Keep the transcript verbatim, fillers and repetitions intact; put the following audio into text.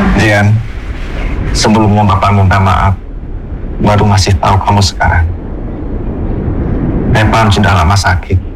Jian, sebelumnya Bapak minta maaf, baru ngasih tahu kamu sekarang. Evan sudah lama sakit.